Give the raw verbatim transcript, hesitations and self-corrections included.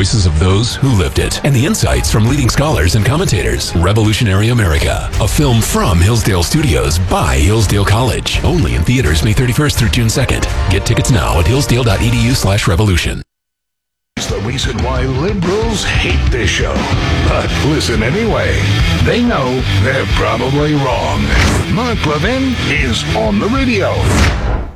voices of those who lived it, and the insights from leading scholars and commentators. Revolutionary America, a film from Hillsdale Studios by Hillsdale College. Only in theaters May thirty-first through June second. Get tickets now at hillsdale.edu slash revolution. It's the reason why liberals hate this show. But listen anyway. They know they're probably wrong. Mark Levin is on the radio.